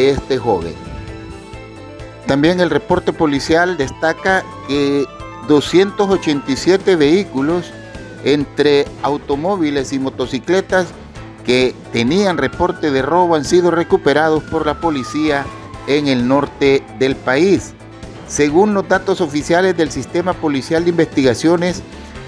de este joven. También el reporte policial destaca que 287 vehículos entre automóviles y motocicletas que tenían reporte de robo han sido recuperados por la policía en el norte del país. Según los datos oficiales del Sistema Policial de Investigaciones,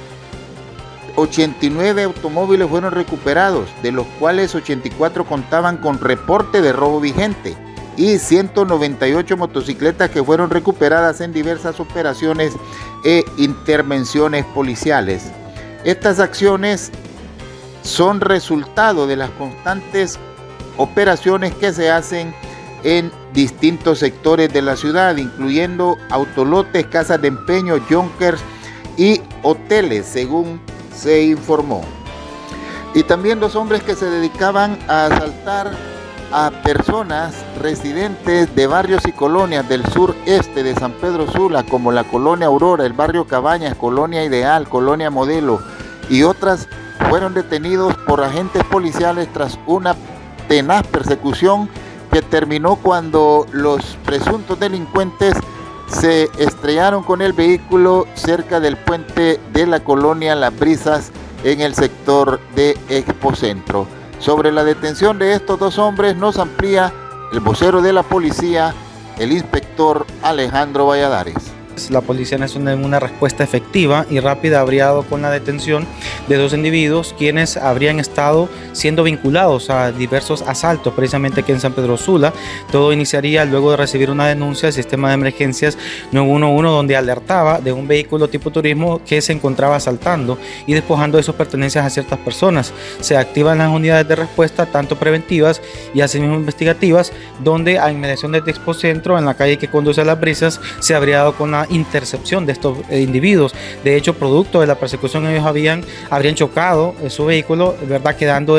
89 automóviles fueron recuperados, de los cuales 84 contaban con reporte de robo vigente, y 198 motocicletas que fueron recuperadas en diversas operaciones e intervenciones policiales. Estas acciones son resultado de las constantes operaciones que se hacen en distintos sectores de la ciudad, incluyendo autolotes, casas de empeño, junkers y hoteles, según se informó. Y también 2 hombres que se dedicaban a asaltar a personas residentes de barrios y colonias del sureste de San Pedro Sula, como la Colonia Aurora, el barrio Cabañas, Colonia Ideal, Colonia Modelo y otras, fueron detenidos por agentes policiales tras una tenaz persecución que terminó cuando los presuntos delincuentes se estrellaron con el vehículo cerca del puente de la colonia Las Brisas en el sector de Expocentro. Sobre la detención de estos 2 hombres nos amplía el vocero de la policía, el inspector Alejandro Valladares. La policía nacional en una respuesta efectiva y rápida habría dado con la detención de 2 individuos quienes habrían estado siendo vinculados a diversos asaltos precisamente aquí en San Pedro Sula. Todo iniciaría luego de recibir una denuncia del sistema de emergencias 911 donde alertaba de un vehículo tipo turismo que se encontraba asaltando y despojando de sus pertenencias a ciertas personas. Se activan las unidades de respuesta tanto preventivas y asimismo investigativas, donde a inmediaciones de Expocentro, en la calle que conduce a Las Brisas, se habría dado con la intercepción de estos individuos. De hecho, producto de la persecución, ellos habrían chocado su vehículo, ¿verdad? Quedando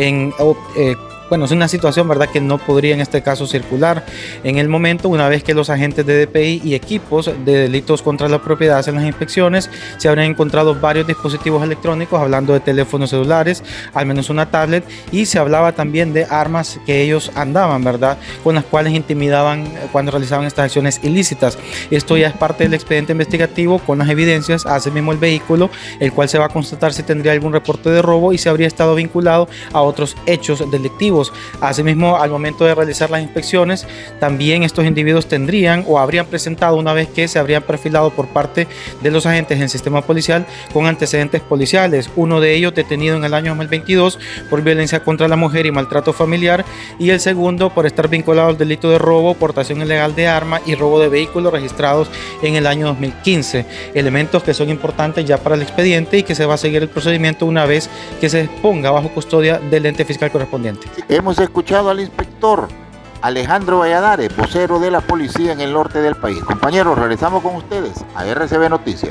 bueno, es una situación, ¿verdad?, que no podría en este caso circular. En el momento, una vez que los agentes de DPI y equipos de delitos contra la propiedad hacen las inspecciones, se habrían encontrado varios dispositivos electrónicos, hablando de teléfonos celulares, al menos una tablet, y se hablaba también de armas que ellos andaban, ¿verdad?, con las cuales intimidaban cuando realizaban estas acciones ilícitas. Esto ya es parte del expediente investigativo con las evidencias, asimismo el vehículo, el cual se va a constatar si tendría algún reporte de robo y si habría estado vinculado a otros hechos delictivos. Asimismo, al momento de realizar las inspecciones, también estos individuos tendrían o habrían presentado, una vez que se habrían perfilado por parte de los agentes del sistema policial, con antecedentes policiales. Uno de ellos detenido en el año 2022 por violencia contra la mujer y maltrato familiar, y el segundo por estar vinculado al delito de robo, portación ilegal de arma y robo de vehículos registrados en el año 2015. Elementos que son importantes ya para el expediente y que se va a seguir el procedimiento una vez que se ponga bajo custodia del ente fiscal correspondiente. Hemos escuchado al inspector Alejandro Valladares, vocero de la policía en el norte del país. Compañeros, regresamos con ustedes a RCB Noticias.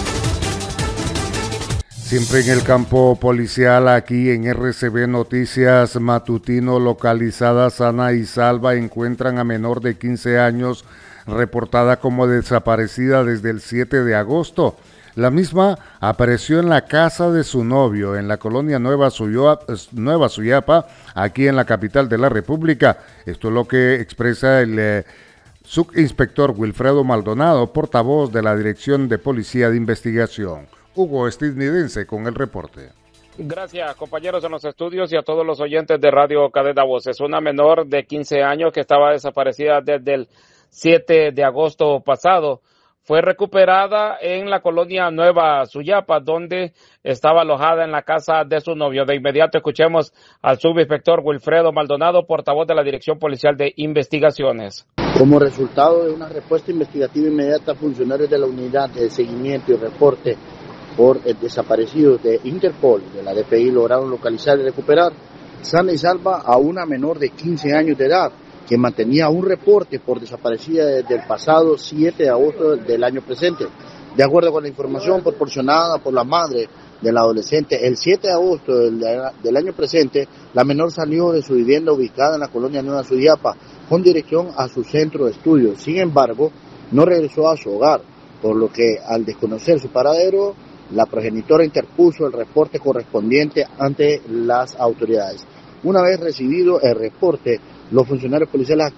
Siempre en el campo policial, aquí en RCB Noticias Matutino, localizada sana y salva, encuentran a menor de 15 años reportada como desaparecida desde el 7 de agosto. La misma apareció en la casa de su novio en la colonia Nueva Suyapa, aquí en la capital de la República. Esto es lo que expresa el subinspector Wilfredo Maldonado, portavoz de la Dirección de Policía de Investigación. Hugo Estadounidense con el reporte. Gracias, compañeros en los estudios y a todos los oyentes de Radio Cadena Voces. Una menor de 15 años que estaba desaparecida desde el 7 de agosto pasado. Fue recuperada en la colonia Nueva Suyapa, donde estaba alojada en la casa de su novio. De inmediato escuchemos al subinspector Wilfredo Maldonado, portavoz de la Dirección Policial de Investigaciones. Como resultado de una respuesta investigativa inmediata, funcionarios de la Unidad de Seguimiento y Reporte por Desaparecidos de Interpol, de la DPI, lograron localizar y recuperar sana y salva a una menor de 15 años de edad, que mantenía un reporte por desaparecida desde el pasado 7 de agosto del año presente. De acuerdo con la información proporcionada por la madre del adolescente, el 7 de agosto del año presente, la menor salió de su vivienda ubicada en la colonia Nueva Suyapa con dirección a su centro de estudios. Sin embargo, no regresó a su hogar, por lo que al desconocer su paradero, la progenitora interpuso el reporte correspondiente ante las autoridades. Una vez recibido el reporte, los funcionarios policiales